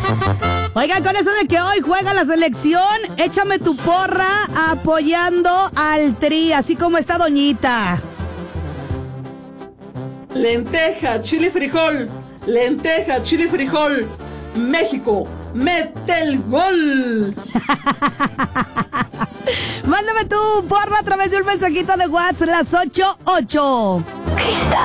Oigan, con eso de que hoy juega la selección, échame tu porra apoyando al Tri, así como está Doñita. Lenteja, chile, frijol. Lenteja, chile, frijol. México, mete el gol. Mándame tu porra a través de un mensajito de WhatsApp, las 8:08. Cristal.